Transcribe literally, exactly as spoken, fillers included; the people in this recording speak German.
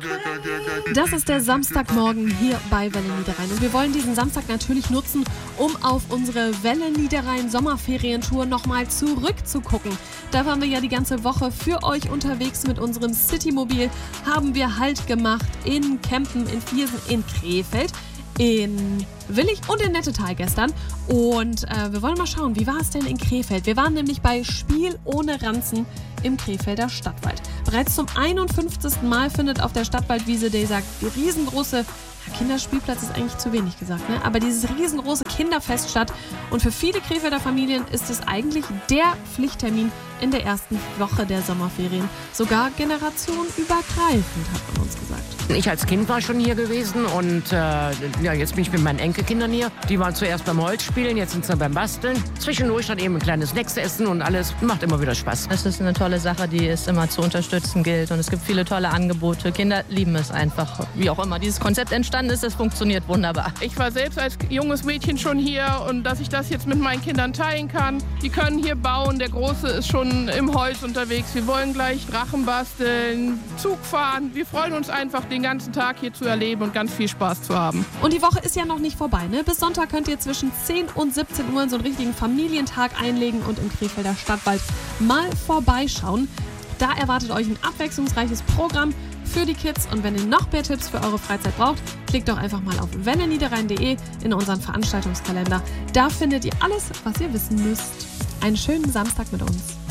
Das ist der Samstagmorgen hier bei Welle Niederrhein. Und wir wollen diesen Samstag natürlich nutzen, um auf unsere Welle Niederrhein Sommerferientour nochmal zurückzugucken. Da waren wir ja die ganze Woche für euch unterwegs mit unserem Citymobil. Haben wir Halt gemacht in Kempen, in Viersen, in Krefeld, in Willig und in Nettetal gestern. Und äh, wir wollen mal schauen, wie war es denn in Krefeld? Wir waren nämlich bei Spiel ohne Ranzen im Krefelder Stadtwald. Bereits zum einundfünfzigsten Mal findet auf der Stadtwaldwiese dieser riesengroße Kinderspielplatz ist eigentlich zu wenig gesagt, ne? Aber dieses riesengroße Kinderfest statt. Und für viele Krefelder Familien ist es eigentlich der Pflichttermin in der ersten Woche der Sommerferien. Sogar generationenübergreifend, hat man uns gesagt. Ich als Kind war schon hier gewesen und äh, ja, jetzt bin ich mit meinen Enkelkindern hier. Die waren zuerst beim Holzspielen, jetzt sind sie beim Basteln. Zwischendurch dann eben ein kleines Snacks essen und alles. Macht immer wieder Spaß. Es ist eine tolle Sache, die es immer zu unterstützen gilt. Und es gibt viele tolle Angebote. Kinder lieben es einfach. Wie auch immer dieses Konzept entstanden ist, es funktioniert wunderbar. Ich war selbst als junges Mädchen schon hier und dass ich das jetzt mit meinen Kindern teilen kann. Die können hier bauen. Der Große ist schon im Holz unterwegs. Wir wollen gleich Drachen basteln, Zug fahren. Wir freuen uns einfach, den ganzen Tag hier zu erleben und ganz viel Spaß zu haben. Und die Woche ist ja noch nicht vorbei, ne? Bis Sonntag könnt ihr zwischen zehn und siebzehn Uhr in so einen richtigen Familientag einlegen und im Krefelder Stadtwald mal vorbeischauen. Da erwartet euch ein abwechslungsreiches Programm für die Kids. Und wenn ihr noch mehr Tipps für eure Freizeit braucht, klickt doch einfach mal auf welle niederrhein punkt de in unseren Veranstaltungskalender. Da findet ihr alles, was ihr wissen müsst. Einen schönen Samstag mit uns.